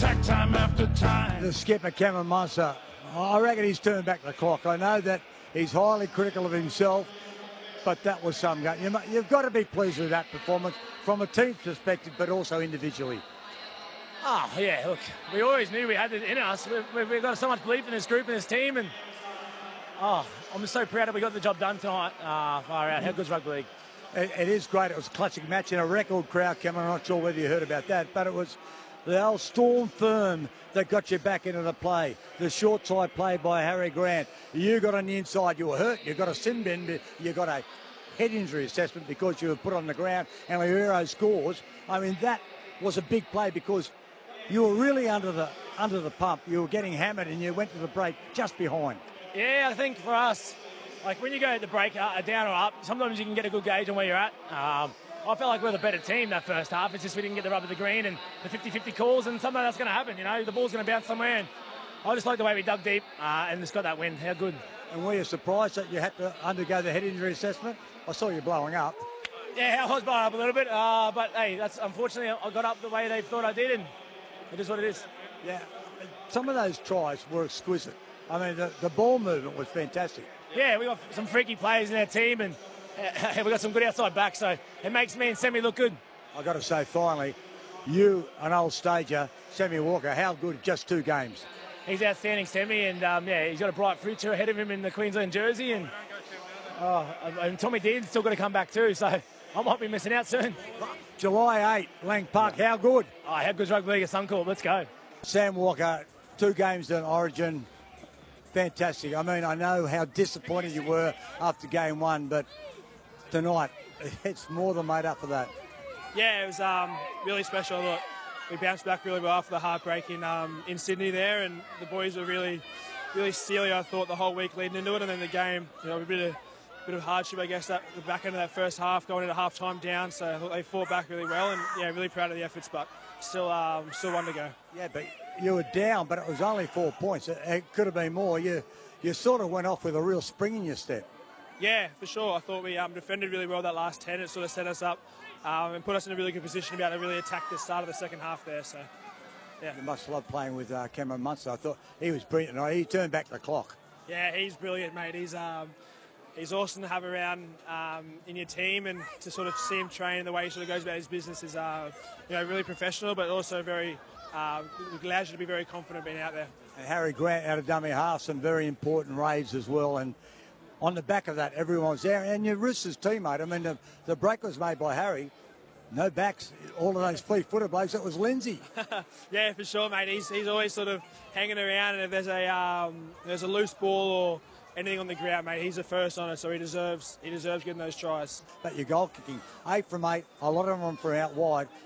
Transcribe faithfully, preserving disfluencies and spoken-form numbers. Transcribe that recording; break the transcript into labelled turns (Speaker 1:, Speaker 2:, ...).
Speaker 1: attack time after time.
Speaker 2: The skipper, Cameron Munster, I reckon he's turned back the clock. I know that he's highly critical of himself, but that was some game. You, you've got to be pleased with that performance from a team perspective, but also individually.
Speaker 3: Oh, yeah, look, we always knew we had it in us. We've, we've got so much belief in this group and this team, and oh, I'm so proud that we got the job done tonight. Uh, far out. How good's rugby league?
Speaker 2: It, it is great. It was a classic match in a record crowd, Cameron. I'm not sure whether you heard about that, but it was the old Storm firm that got you back into the play. The short side play by Harry Grant. You got on the inside, you were hurt. You got a sin bin, you got a head injury assessment because you were put on the ground, and Liero scores. I mean, that was a big play because you were really under the under the pump. You were getting hammered, and you went to the break just behind.
Speaker 3: Yeah, I think for us, like when you go at the break, uh, down or up, sometimes you can get a good gauge on where you're at. Um, I felt like we were the better team that first half. It's just we didn't get the rub of the green and the fifty-fifty calls, and something that's going to happen. You know, the ball's going to bounce somewhere, and I just like the way we dug deep uh, and just got that win. How good.
Speaker 2: And were you surprised that you had to undergo the head injury assessment? I saw you blowing up.
Speaker 3: Yeah, I was blowing up a little bit, uh, but hey, that's unfortunately I got up the way they thought I did, and it is what it is.
Speaker 2: Yeah, some of those tries were exquisite. I mean, the, the ball movement was fantastic.
Speaker 3: Yeah, we got some freaky players in our team, and uh, we got some good outside backs, so it makes me and Semi look good.
Speaker 2: I've got to say, finally, you, an old stager, Sammy Walker, how good, just two games.
Speaker 3: He's outstanding, Semi, and um, yeah, he's got a bright future ahead of him in the Queensland jersey, and, oh, and Tommy Dean's still got to come back too, so I might be missing out soon.
Speaker 2: July eighth, Lang Park, how good?
Speaker 3: Oh, how good's rugby league at Suncorp? Let's go.
Speaker 2: Sam Walker, two games in Origin, fantastic. I mean, I know how disappointed you were after game one, but tonight, it's more than made up for that.
Speaker 4: Yeah, it was um, really special. I thought we bounced back really well after the heartbreak in, um, in Sydney there, and the boys were really, really steely, I thought, the whole week leading into it, and then the game, you know, a bit of, bit of hardship, I guess, at the back end of that first half, going into half-time down, so I thought they fought back really well, and yeah, really proud of the efforts, but still, um, still one to go.
Speaker 2: Yeah, but you were down, but it was only four points. It, it could have been more. You, you sort of went off with a real spring in your step.
Speaker 4: Yeah, for sure. I thought we um, defended really well that last ten. It sort of set us up um, and put us in a really good position to be able to really attack the start of the second half there. So, yeah.
Speaker 2: You must love playing with uh, Cameron Munster. I thought he was brilliant. He turned back the clock.
Speaker 4: Yeah, he's brilliant, mate. He's um, he's awesome to have around um, in your team, and to sort of see him train the way he sort of goes about his business is uh, you know, really professional, but also very uh, allows you to be very confident being out there.
Speaker 2: And Harry Grant out of dummy half, some very important raids as well, and on the back of that, everyone's there. And your Roosters teammate, I mean, the, the break was made by Harry. No backs, all of those fleet-footed blokes, it was Lindsay.
Speaker 4: Yeah, for sure, mate. He's, he's always sort of hanging around, and if there's a um, there's a loose ball or anything on the ground, mate, he's the first on it, so he deserves he deserves getting those tries.
Speaker 2: But your goal kicking, eight from eight, a lot of them from out wide.